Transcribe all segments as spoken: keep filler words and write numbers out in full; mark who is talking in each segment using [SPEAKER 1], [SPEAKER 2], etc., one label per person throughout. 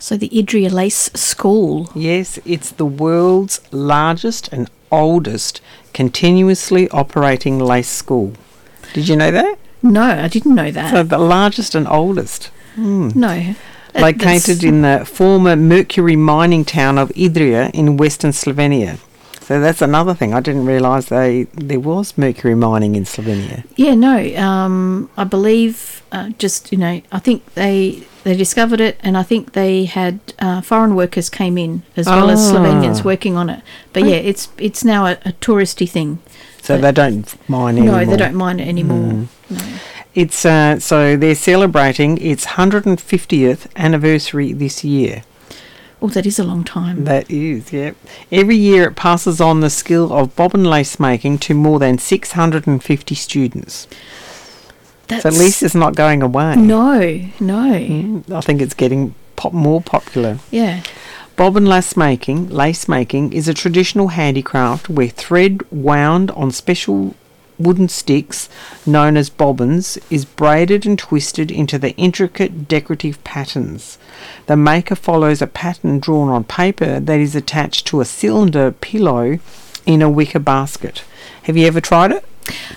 [SPEAKER 1] So the Idria Lace School.
[SPEAKER 2] Yes, it's the world's largest and oldest continuously operating lace school. Did you know that?
[SPEAKER 1] No, I didn't know that.
[SPEAKER 2] So the largest and oldest. Mm.
[SPEAKER 1] No.
[SPEAKER 2] Located in the former mercury mining town of Idria in western Slovenia. So that's another thing. I didn't realise they there was mercury mining in Slovenia.
[SPEAKER 1] Yeah, no. Um, I believe uh, just, you know, I think they they discovered it, and I think they had uh, foreign workers came in as well
[SPEAKER 2] ah.
[SPEAKER 1] as Slovenians working on it. But yeah, it's it's now a, a touristy thing.
[SPEAKER 2] So
[SPEAKER 1] but
[SPEAKER 2] they don't mine
[SPEAKER 1] no,
[SPEAKER 2] anymore?
[SPEAKER 1] No, they don't mine it anymore.
[SPEAKER 2] Mm.
[SPEAKER 1] No.
[SPEAKER 2] It's uh, so they're celebrating its one hundred fiftieth anniversary this year.
[SPEAKER 1] Oh, that is a long time.
[SPEAKER 2] That is, yep. Every year it passes on the skill of bobbin lace making to more than six hundred fifty students.
[SPEAKER 1] That's
[SPEAKER 2] So at least it's not going away.
[SPEAKER 1] No, no.
[SPEAKER 2] Mm, I think it's getting pop- more popular.
[SPEAKER 1] Yeah.
[SPEAKER 2] Bobbin lace making, lace making is a traditional handicraft where thread wound on special wooden sticks known as bobbins is braided and twisted into the intricate decorative patterns. The maker follows a pattern drawn on paper that is attached to a cylinder pillow in a wicker basket. Have you ever tried it?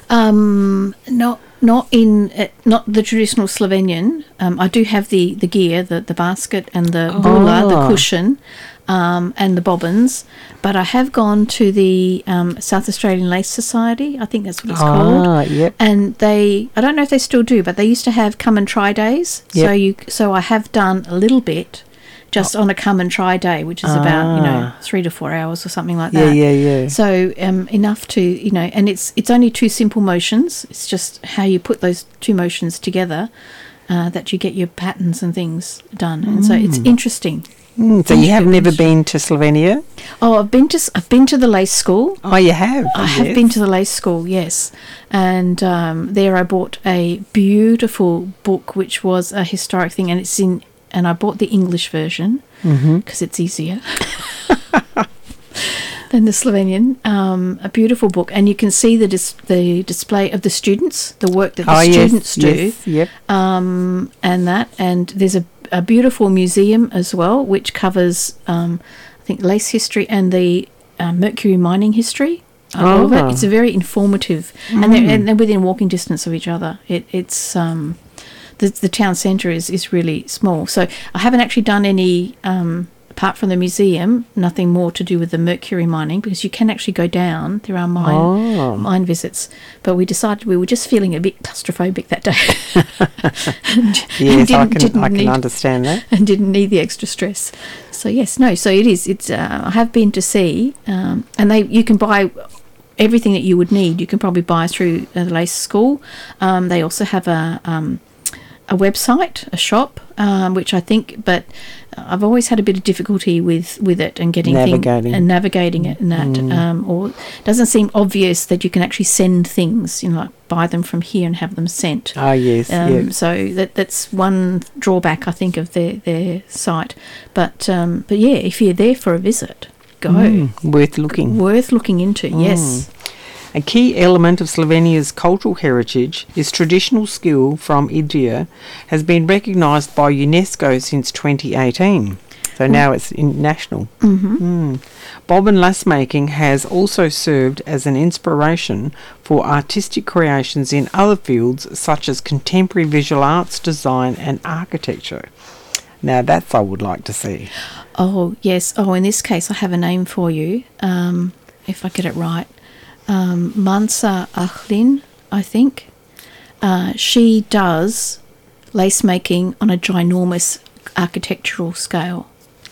[SPEAKER 1] Um, not not in uh, not the traditional Slovenian. Um, I do have the, the gear, the, the basket and the
[SPEAKER 2] Oh.
[SPEAKER 1] bula, the cushion, um, and the bobbins. But I have gone to the um, South Australian Lace Society. I think that's what it's
[SPEAKER 2] Ah,
[SPEAKER 1] called.
[SPEAKER 2] yep.
[SPEAKER 1] And they, I don't know if they still do, but they used to have come and try days. So
[SPEAKER 2] Yep.
[SPEAKER 1] you, so I have done a little bit. Just on a come and try day, which is about, you know,
[SPEAKER 2] Ah.
[SPEAKER 1] three to four hours or something like
[SPEAKER 2] Yeah,
[SPEAKER 1] that.
[SPEAKER 2] yeah, yeah.
[SPEAKER 1] So um, enough to, you know, and it's it's only two simple motions. It's just how you put those two motions together uh, that you get your patterns and things done. And so it's interesting.
[SPEAKER 2] Mm, so you have never been to Slovenia?
[SPEAKER 1] Oh, I've been to s- I've been to the lace school.
[SPEAKER 2] Oh, you have?
[SPEAKER 1] I have
[SPEAKER 2] Yes.
[SPEAKER 1] been to the lace school, yes. And um, there I bought a beautiful book, which was a historic thing, and it's in. And I bought the English version because it's easier than the Slovenian. Um, a beautiful book, and you can see the dis- the display of the students, the work that the
[SPEAKER 2] Oh, yes,
[SPEAKER 1] students do,
[SPEAKER 2] yes, yep.
[SPEAKER 1] um, and that. And there's a, a beautiful museum as well, which covers, um, I think, lace history and the uh, mercury mining history. All of it.
[SPEAKER 2] Oh.
[SPEAKER 1] It's a very informative, and they're and they're within walking distance of each other. It, it's um, the the town centre is, is really small. So I haven't actually done any um, apart from the museum, nothing more to do with the mercury mining, because you can actually go down. There are mine
[SPEAKER 2] Oh.
[SPEAKER 1] mine visits, but we decided we were just feeling a bit claustrophobic that day. and,
[SPEAKER 2] Yes, I
[SPEAKER 1] didn't-
[SPEAKER 2] can,
[SPEAKER 1] didn't
[SPEAKER 2] I can
[SPEAKER 1] need-
[SPEAKER 2] understand that.
[SPEAKER 1] and didn't need the extra stress. So yes, no. So it is. It's. Uh, I have been to see, um, and they you can buy everything that you would need. You can probably buy through the Lace School. Um, they also have a um, a website, a shop, um, which I think, but I've always had a bit of difficulty with, with it and getting
[SPEAKER 2] Navigating.
[SPEAKER 1] things and navigating it and that.
[SPEAKER 2] Mm.
[SPEAKER 1] Um, or it doesn't seem obvious that you can actually send things, you know, like buy them from here and have them sent.
[SPEAKER 2] Oh, yes,
[SPEAKER 1] Um,
[SPEAKER 2] yeah.
[SPEAKER 1] So that that's one drawback, I think, of their, their site. But um, but yeah, if you're there for a visit, go.
[SPEAKER 2] Mm, worth looking.
[SPEAKER 1] Worth looking into, yes.
[SPEAKER 2] A key element of Slovenia's cultural heritage is traditional skill from Idria has been recognised by UNESCO since twenty eighteen. So now it's international.
[SPEAKER 1] Mm-hmm.
[SPEAKER 2] Mm. Bobbin lace making has also served as an inspiration for artistic creations in other fields such as contemporary visual arts, design and architecture. Now that's I would like to see.
[SPEAKER 1] Oh, yes. Oh, in this case, I have a name for you, um, if I get it right. Um, Mansa Achlin, I think. Uh, she does lace making on a ginormous architectural scale.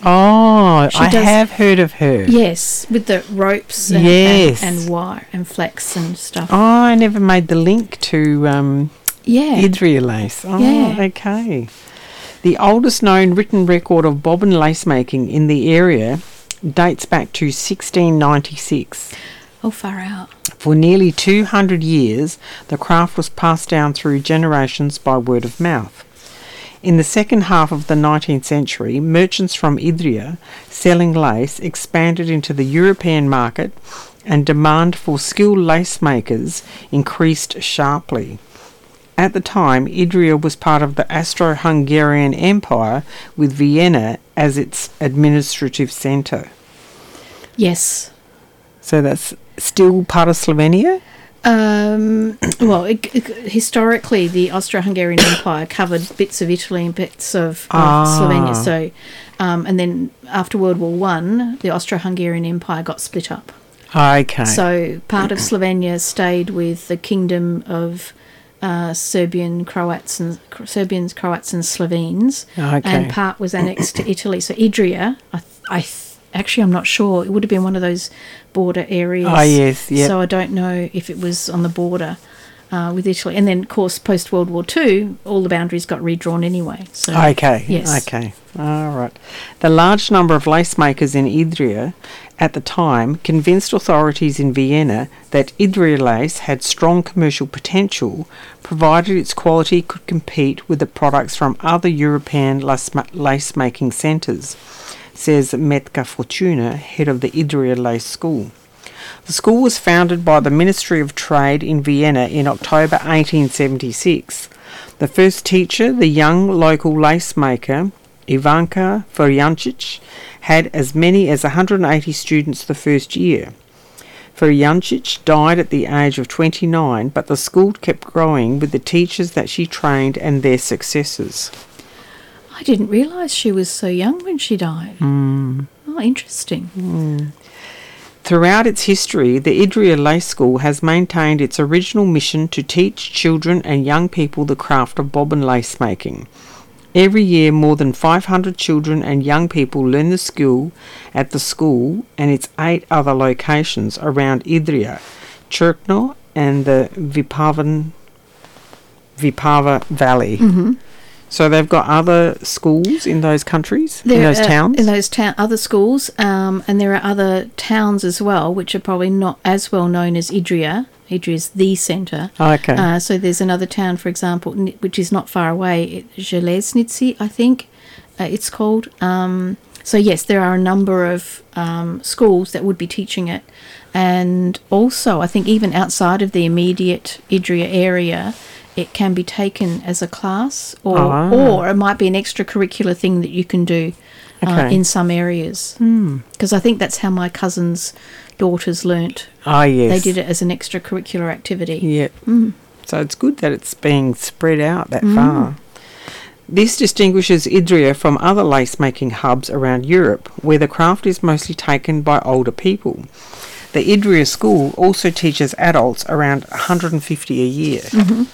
[SPEAKER 2] Oh,
[SPEAKER 1] She
[SPEAKER 2] I
[SPEAKER 1] does-
[SPEAKER 2] have heard of her.
[SPEAKER 1] Yes, with the ropes and,
[SPEAKER 2] Yes.
[SPEAKER 1] and, and wire and flex and stuff.
[SPEAKER 2] Oh, I never made the link to um,
[SPEAKER 1] yeah.
[SPEAKER 2] Idria lace. Oh,
[SPEAKER 1] Yeah.
[SPEAKER 2] okay. The oldest known written record of bobbin lace making in the area dates back to sixteen ninety-six.
[SPEAKER 1] Oh, far out.
[SPEAKER 2] For nearly two hundred years, the craft was passed down through generations by word of mouth. In the second half of the nineteenth century, merchants from Idria selling lace expanded into the European market and demand for skilled lace makers increased sharply. At the time, Idria was part of the Austro-Hungarian Empire, with Vienna as its administrative centre.
[SPEAKER 1] Yes.
[SPEAKER 2] So that's still part of Slovenia?
[SPEAKER 1] Um, well, it, it, historically, the Austro-Hungarian Empire covered bits of Italy and bits of, of
[SPEAKER 2] Ah.
[SPEAKER 1] Slovenia. So, um, and then after World War One, the Austro-Hungarian Empire got split up.
[SPEAKER 2] Okay.
[SPEAKER 1] So part of Slovenia stayed with the Kingdom of uh, Serbian Croats and Serbians, Croats, and Slovenes,
[SPEAKER 2] Okay.
[SPEAKER 1] and part was annexed to Italy. So Idria, I, th- I th- actually I'm not sure. It would have been one of those border areas.
[SPEAKER 2] Ah, yes, yep.
[SPEAKER 1] So I don't know if it was on the border uh, with Italy. And then, of course, post World War Two, all the boundaries got redrawn anyway. So
[SPEAKER 2] Okay.
[SPEAKER 1] yes.
[SPEAKER 2] Okay. All right. The large number of lace makers in Idria at the time convinced authorities in Vienna that Idria lace had strong commercial potential, provided its quality could compete with the products from other European lace making centres, says Metka Fortuna, head of the Idria Lace School. The school was founded by the Ministry of Trade in Vienna in October eighteen seventy-six. The first teacher, the young local lace maker Ivanka Ferjancic, had as many as one hundred eighty students the first year. Ferjancic died at the age of twenty-nine, but the school kept growing with the teachers that she trained and their successors.
[SPEAKER 1] I didn't realise she was so young when she died.
[SPEAKER 2] Mm.
[SPEAKER 1] Oh, interesting.
[SPEAKER 2] Mm. Throughout its history, the Idria Lace School has maintained its original mission to teach children and young people the craft of bobbin lace making. Every year, more than five hundred children and young people learn the skill at the school and its eight other locations around Idria, Cherkno and the Vipavan, Vipava Valley.
[SPEAKER 1] Mm-hmm.
[SPEAKER 2] So they've got other schools in those countries, in those
[SPEAKER 1] uh,
[SPEAKER 2] towns?
[SPEAKER 1] In those ta- other schools, um, and there are other towns as well, which are probably not as well known as Idria. Idria is the centre.
[SPEAKER 2] Okay.
[SPEAKER 1] Uh, so there's another town, for example, n- which is not far away, Železnici, I think uh, it's called. Um, so yes, there are a number of um, schools that would be teaching it. And also, I think even outside of the immediate Idria area, it can be taken as a class, or
[SPEAKER 2] Ah.
[SPEAKER 1] or it might be an extracurricular thing that you can do uh,
[SPEAKER 2] Okay.
[SPEAKER 1] in some areas. Because I think that's how my cousin's daughters learnt.
[SPEAKER 2] Ah, yes.
[SPEAKER 1] They did it as an extracurricular activity.
[SPEAKER 2] Yeah.
[SPEAKER 1] Mm.
[SPEAKER 2] So it's good that it's being spread out that far. This distinguishes Idria from other lace-making hubs around Europe, where the craft is mostly taken by older people. The Idria school also teaches adults around one hundred fifty a year.
[SPEAKER 1] Mm-hmm.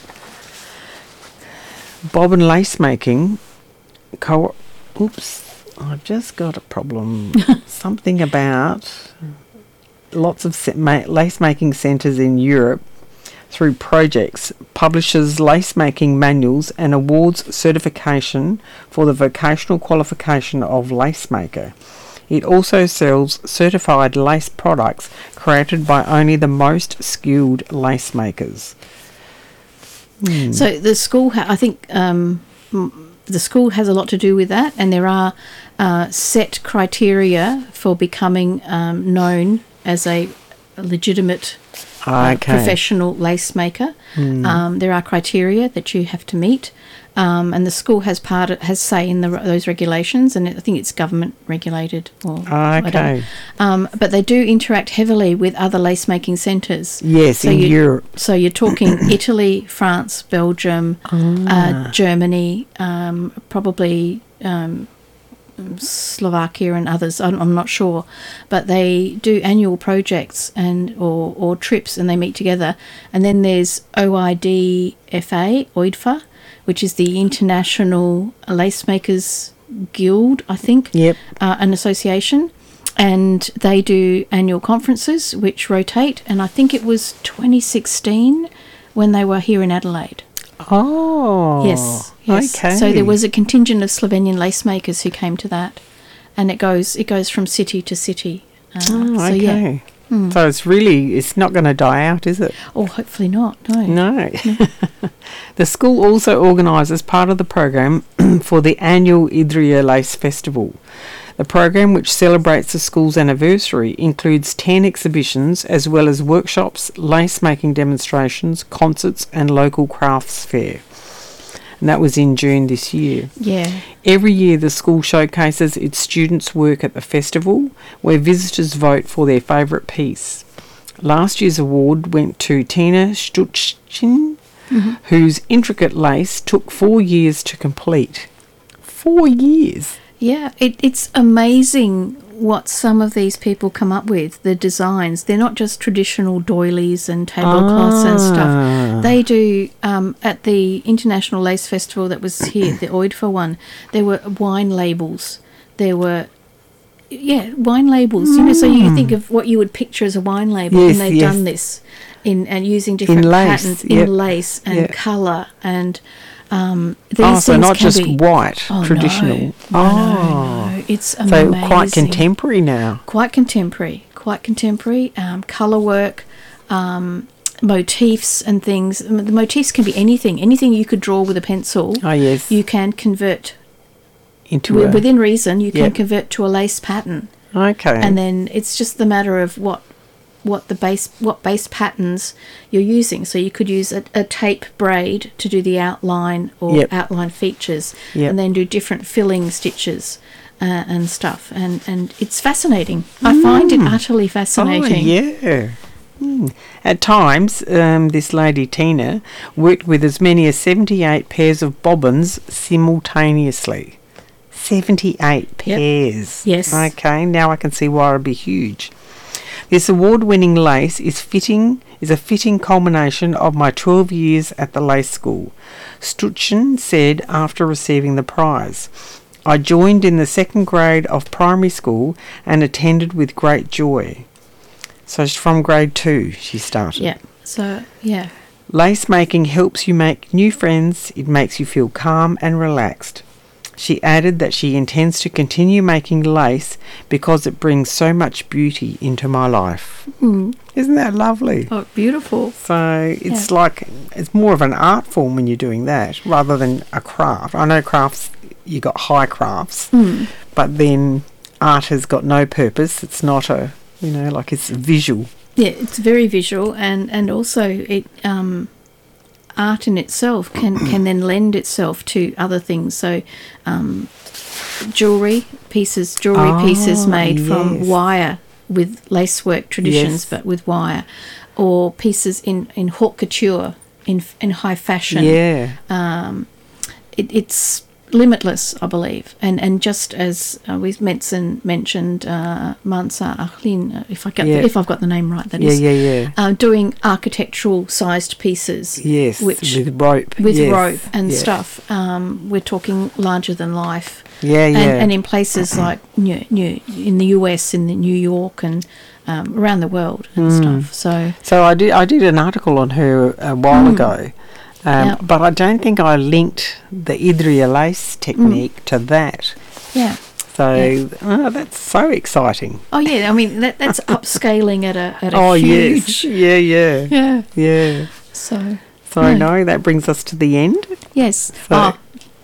[SPEAKER 2] Bobbin lace making, co- oops, I've just got a problem. Something about lots of se- ma- lace making centres in Europe through projects, publishes lace making manuals and awards certification for the vocational qualification of lace maker. It also sells certified lace products created by only the most skilled lace makers. Hmm.
[SPEAKER 1] So the school, ha- I think um, m- the school has a lot to do with that, and there are uh, set criteria for becoming um, known as a legitimate uh,
[SPEAKER 2] Okay.
[SPEAKER 1] professional lace maker.
[SPEAKER 2] Hmm.
[SPEAKER 1] Um, there are criteria that you have to meet, um, and the school has part has say in the, those regulations, and I think it's government regulated. Or I don't know.
[SPEAKER 2] Okay.
[SPEAKER 1] Um, but they do interact heavily with other lace making centres.
[SPEAKER 2] Yes,
[SPEAKER 1] So
[SPEAKER 2] in
[SPEAKER 1] you-
[SPEAKER 2] Europe.
[SPEAKER 1] So you're talking Italy, France, Belgium, uh, Germany, um, probably um, Slovakia and others. I'm, I'm not sure, but they do annual projects and or, or trips, and they meet together. And then there's O I D F A, O I D F A, which is the International Lace Makers Guild, I think,
[SPEAKER 2] Yep.
[SPEAKER 1] uh, an association. And they do annual conferences which rotate, and I think it was twenty sixteen when they were here in Adelaide.
[SPEAKER 2] Oh.
[SPEAKER 1] Yes, yes.
[SPEAKER 2] Okay.
[SPEAKER 1] So there was a contingent of Slovenian lace makers who came to that, and it goes it goes from city to city. Uh,
[SPEAKER 2] Oh,
[SPEAKER 1] so
[SPEAKER 2] okay.
[SPEAKER 1] yeah. Mm.
[SPEAKER 2] So it's really, it's not going to die out, is it?
[SPEAKER 1] Oh, hopefully not. No.
[SPEAKER 2] No. The school also organises part of the program for the annual Idria Lace Festival. The program, which celebrates the school's anniversary, includes ten exhibitions as well as workshops, lace-making demonstrations, concerts and local crafts fair. And that was in June this year.
[SPEAKER 1] Yeah.
[SPEAKER 2] Every year the school showcases its students' work at the festival, where visitors vote for their favourite piece. Last year's award went to Tina Stutzchen, mm-hmm. whose intricate lace took four years to complete. Four years?
[SPEAKER 1] Yeah, it, it's amazing what some of these people come up with, the designs. They're not just traditional doilies and tablecloths ah. and stuff. They do, um, at the International Lace Festival that was here, the O I D F A one, there were wine labels. There were, yeah, wine labels. Mm. You know, so you think of what you would picture as a wine label,
[SPEAKER 2] yes,
[SPEAKER 1] and they've
[SPEAKER 2] yes.
[SPEAKER 1] done this in and using different
[SPEAKER 2] in lace,
[SPEAKER 1] patterns
[SPEAKER 2] yep.
[SPEAKER 1] in lace and
[SPEAKER 2] yep.
[SPEAKER 1] colour and... Um, these
[SPEAKER 2] oh, so
[SPEAKER 1] things
[SPEAKER 2] not
[SPEAKER 1] can
[SPEAKER 2] just
[SPEAKER 1] be,
[SPEAKER 2] white,
[SPEAKER 1] oh,
[SPEAKER 2] traditional.
[SPEAKER 1] No,
[SPEAKER 2] oh,
[SPEAKER 1] no, no, it's amazing.
[SPEAKER 2] So quite contemporary now.
[SPEAKER 1] Quite contemporary, quite contemporary. Um, colour work, um, motifs and things. The motifs can be anything, anything you could draw with a pencil.
[SPEAKER 2] Oh yes,
[SPEAKER 1] you can convert
[SPEAKER 2] into
[SPEAKER 1] w-
[SPEAKER 2] a,
[SPEAKER 1] within reason. You can
[SPEAKER 2] yep.
[SPEAKER 1] convert to a lace pattern.
[SPEAKER 2] Okay,
[SPEAKER 1] and then it's just the matter of what. what the base what base patterns you're using. So you could use a, a tape braid to do the outline or
[SPEAKER 2] yep.
[SPEAKER 1] outline features
[SPEAKER 2] yep.
[SPEAKER 1] and then do different filling stitches uh, and stuff, and and it's fascinating. mm. I find it utterly fascinating.
[SPEAKER 2] Oh yeah. Mm. At times um, this lady Tina worked with as many as seventy-eight pairs of bobbins simultaneously. seventy-eight pairs.
[SPEAKER 1] Yep. Yes.
[SPEAKER 2] Okay, now I can see why it'd be huge. This award-winning lace is fitting is a fitting culmination of my twelve years at the lace school, Stutzchen said after receiving the prize. I joined in the second grade of primary school and attended with great joy. So from grade two she started.
[SPEAKER 1] Yeah. So yeah.
[SPEAKER 2] Lace making helps you make new friends. It makes you feel calm and relaxed. She added that she intends to continue making lace because it brings so much beauty into my life.
[SPEAKER 1] Mm.
[SPEAKER 2] Isn't that lovely?
[SPEAKER 1] Oh, beautiful.
[SPEAKER 2] So it's
[SPEAKER 1] yeah.
[SPEAKER 2] like, it's more of an art form when you're doing that rather than a craft. I know crafts, you got high crafts,
[SPEAKER 1] mm.
[SPEAKER 2] but then art has got no purpose. It's not a, you know, like it's visual.
[SPEAKER 1] Yeah, it's very visual, and, and also it... Um, art in itself can, can then lend itself to other things. So um, jewellery pieces, jewellery
[SPEAKER 2] oh,
[SPEAKER 1] pieces made
[SPEAKER 2] yes.
[SPEAKER 1] from wire with lacework traditions,
[SPEAKER 2] yes.
[SPEAKER 1] but with wire, or pieces in, in haute couture, in in high fashion.
[SPEAKER 2] Yeah.
[SPEAKER 1] Um, it, it's limitless, I believe. And and just as uh, we mentioned mentioned uh, Mansa Achlin, if I get
[SPEAKER 2] yeah.
[SPEAKER 1] the, if I've got the name right, that
[SPEAKER 2] yeah,
[SPEAKER 1] is.
[SPEAKER 2] Yeah, yeah, yeah.
[SPEAKER 1] Um, doing architectural sized pieces.
[SPEAKER 2] Yes,
[SPEAKER 1] which,
[SPEAKER 2] with rope.
[SPEAKER 1] With
[SPEAKER 2] yes.
[SPEAKER 1] rope and
[SPEAKER 2] yeah.
[SPEAKER 1] stuff. Um, we're talking larger than life.
[SPEAKER 2] Yeah,
[SPEAKER 1] and,
[SPEAKER 2] yeah.
[SPEAKER 1] And in places like New, New, in the U S, in the New York, and um, around the world and mm. stuff. So,
[SPEAKER 2] so I did I did an article on her a while mm. ago. Um, yep. But I don't think I linked the Idria lace technique mm. to that.
[SPEAKER 1] Yeah.
[SPEAKER 2] So
[SPEAKER 1] yeah.
[SPEAKER 2] Oh, that's so exciting.
[SPEAKER 1] Oh yeah, I mean that that's upscaling at a at a
[SPEAKER 2] oh,
[SPEAKER 1] huge.
[SPEAKER 2] Yes. Yeah, yeah,
[SPEAKER 1] yeah,
[SPEAKER 2] yeah.
[SPEAKER 1] So.
[SPEAKER 2] So no, no that brings us to the end.
[SPEAKER 1] Yes.
[SPEAKER 2] So.
[SPEAKER 1] Oh.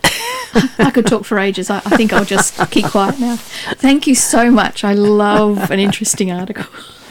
[SPEAKER 1] I could talk for ages. I, I think I'll just keep quiet now. Thank you so much. I love an interesting article.